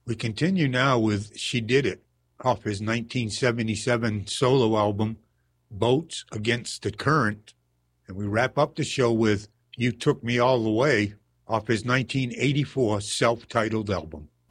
We continue now with She Did It off his 1977 solo album, Boats Against the Current. And we wrap up the show with You Took Me All the Way off his 1984 self-titled album.